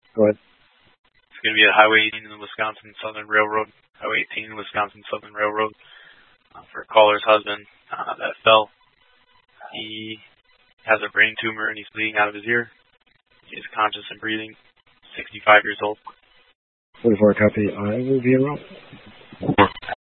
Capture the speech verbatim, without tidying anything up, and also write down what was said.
Go ahead. It's going to be at Highway eighteen in the Wisconsin Southern Railroad. Highway eighteen, Wisconsin Southern Railroad. Uh, for a caller's husband uh, that fell. He has a brain tumor and he's bleeding out of his ear. He is conscious and breathing. sixty-five years old. forty-four copy. I will be around.